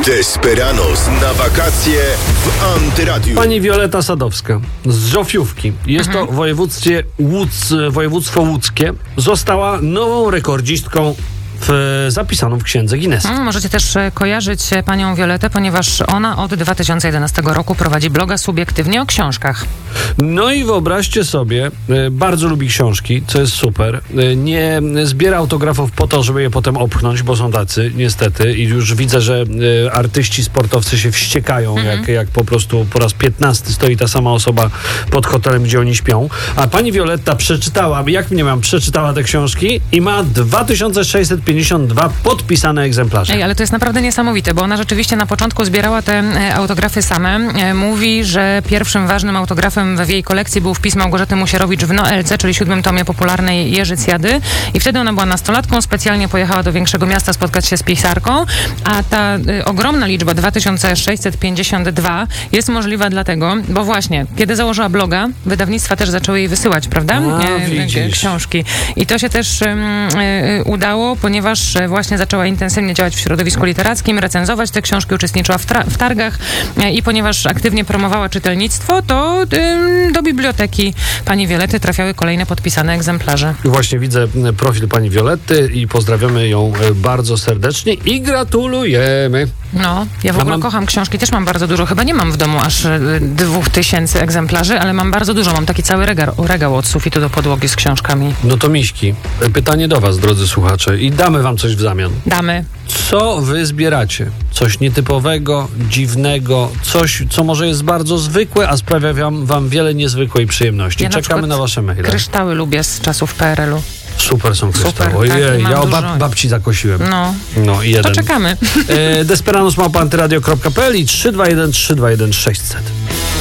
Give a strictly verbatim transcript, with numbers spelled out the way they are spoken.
Desperados na wakacje w Antyradiu. Pani Wioleta Sadowska z Żofiówki, jest Mhm. to województwie Łódz, województwo łódzkie, została nową rekordzistką w, zapisaną w księdze Guinnessa. Mm, możecie też e, kojarzyć e, panią Violetę, ponieważ ona od dwa tysiące jedenastego roku prowadzi bloga Subiektywnie o książkach. No i wyobraźcie sobie, e, bardzo lubi książki, co jest super. E, nie zbiera autografów po to, żeby je potem opchnąć, bo są tacy, niestety. I już widzę, że e, artyści, sportowcy się wściekają, Mhm. jak, jak po prostu po raz piętnasty stoi ta sama osoba pod hotelem, gdzie oni śpią. A pani Violetta przeczytała, jak mnie mam, przeczytała te książki i ma dwa tysiące sześćset pięćdziesiąt dwa podpisane egzemplarze. Ej, ale to jest naprawdę niesamowite, bo ona rzeczywiście na początku zbierała te e, autografy same. E, mówi, że pierwszym ważnym autografem w jej kolekcji był wpis Małgorzaty Musierowicz w Noelce, czyli siódmym tomie popularnej Jerzycjady. I wtedy ona była nastolatką, specjalnie pojechała do większego miasta spotkać się z pisarką, a ta e, ogromna liczba dwa tysiące sześćset pięćdziesiąt dwa jest możliwa dlatego, bo właśnie, kiedy założyła bloga, wydawnictwa też zaczęły jej wysyłać, prawda? A, widzisz. książki. I to się też e, e, udało, ponieważ właśnie zaczęła intensywnie działać w środowisku literackim, recenzować te książki, uczestniczyła w, tra- w targach e, i ponieważ aktywnie promowała czytelnictwo, to y, do biblioteki pani Violety trafiały kolejne podpisane egzemplarze. I właśnie widzę e, profil pani Violetty i pozdrawiamy ją e, bardzo serdecznie i gratulujemy. No, ja w A ogóle mam- kocham książki, też mam bardzo dużo, chyba nie mam w domu aż y, dwóch tysięcy egzemplarzy, ale mam bardzo dużo, mam taki cały regał, regał od sufitu do podłogi z książkami. No to miśki, e, pytanie do was, drodzy słuchacze, i damy wam coś w zamian. Damy. Co wy zbieracie? Coś nietypowego, dziwnego, coś, co może jest bardzo zwykłe, a sprawia wam, wam wiele niezwykłej przyjemności. Ja na Czekamy przykład na wasze maile. Kryształy lubię z czasów P R L-u. Super są kryształy. Super, Ojej, tak, i mam ja o dużo. bab- babci zakosiłem. No, No i jeden. to czekamy. E, Desperados małpa antyradio kropka p l i trzy dwa jeden trzy dwa jeden sześćset.